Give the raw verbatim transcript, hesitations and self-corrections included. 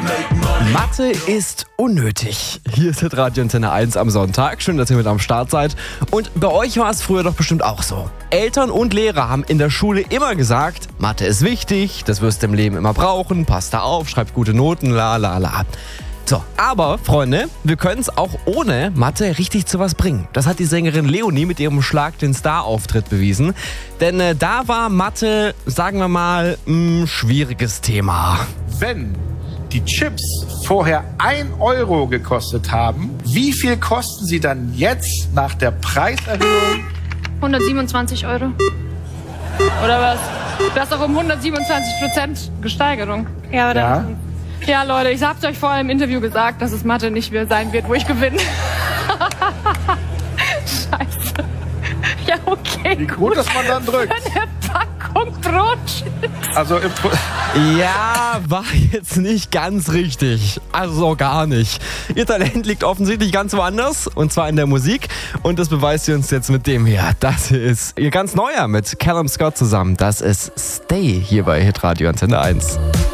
Mathe ist unnötig. Hier ist Radio Antenne eins am Sonntag. Schön, dass ihr mit am Start seid. Und bei euch war es früher doch bestimmt auch so. Eltern und Lehrer haben in der Schule immer gesagt, Mathe ist wichtig, das wirst du im Leben immer brauchen, pass da auf, schreib gute Noten, la la la. So, aber Freunde, wir können es auch ohne Mathe richtig zu was bringen. Das hat die Sängerin Leonie mit ihrem Schlag den Star-Auftritt bewiesen. Denn äh, da war Mathe, sagen wir mal, ein schwieriges Thema. Wenn die Chips vorher ein Euro gekostet haben, wie viel kosten sie dann jetzt nach der Preiserhöhung? hundertsiebenundzwanzig Euro. Oder was? Das ist doch um hundertsiebenundzwanzig Prozent Gesteigerung. Ja, oder? Ja. Ja, Leute, ich hab's euch vorher im Interview gesagt, dass es Mathe nicht mehr sein wird, wo ich gewinne. Scheiße. Ja, okay. Wie gut, dass man dann drückt. Eine Packung Brotchips. Also im Pro- Ja, war jetzt nicht ganz richtig. Also gar nicht. Ihr Talent liegt offensichtlich ganz woanders. Und zwar in der Musik. Und das beweist ihr uns jetzt mit dem hier. Das ist ihr ganz neuer mit Callum Scott zusammen. Das ist Stay hier bei Hitradio Antenne eins.